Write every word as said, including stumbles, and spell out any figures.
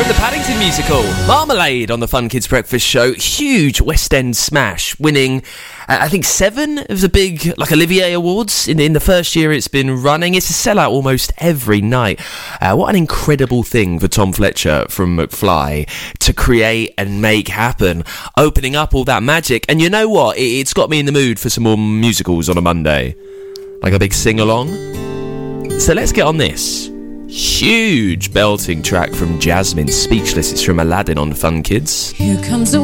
the Paddington musical, Marmalade, on the Fun Kids Breakfast Show. Huge West End smash, winning, uh, I think, seven of the big, like, Olivier Awards in, in the first year it's been running. It's a sellout almost every night. Uh, what an incredible thing for Tom Fletcher from McFly to create and make happen, opening up all that magic. And you know what? It, it's got me in the mood for some more musicals on a Monday. Like a big sing-along. So let's get on this. Huge belting track from Jasmine, Speechless. It's from Aladdin on Fun Kids. Here comes the